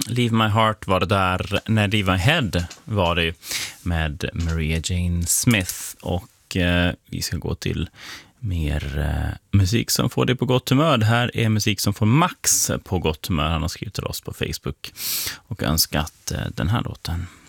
Leave My Heart var det där. Nej, Leave My Head var det med Maria Jane Smith. Och vi ska gå till mer musik som får dig på gott humör. Det här är musik som får Max på gott humör. Han har skrivit till oss på Facebook och önskat den här låten.